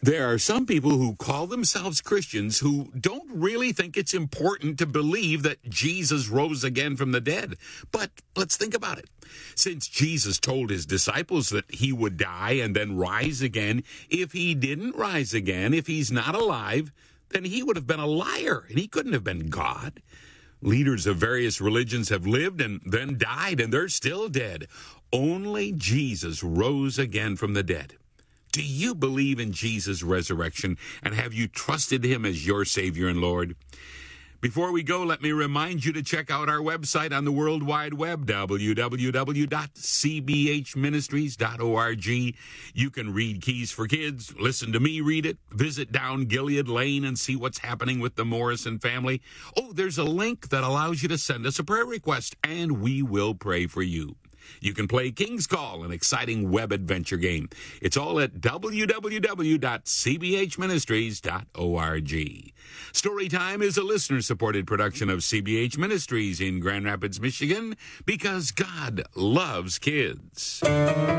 There are some people who call themselves Christians who don't really think it's important to believe that Jesus rose again from the dead. But let's think about it. Since Jesus told his disciples that he would die and then rise again, if he didn't rise again, if he's not alive, then he would have been a liar and he couldn't have been God. Leaders of various religions have lived and then died, and they're still dead. Only Jesus rose again from the dead. Do you believe in Jesus' resurrection, and have you trusted him as your Savior and Lord? Before we go, let me remind you to check out our website on the World Wide Web, www.cbhministries.org. You can read Keys for Kids, listen to me read it, visit Down Gilead Lane and see what's happening with the Morrison family. Oh, there's a link that allows you to send us a prayer request, and we will pray for you. You can play King's Call, an exciting web adventure game. It's all at www.cbhministries.org. Storytime is a listener-supported production of CBH Ministries in Grand Rapids, Michigan, because God loves kids.